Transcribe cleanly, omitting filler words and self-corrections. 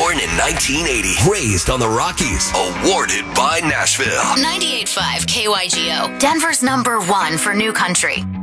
Born in 1980. Raised on the Rockies. Awarded by Nashville. 98.5 KYGO. Denver's #1 for new country.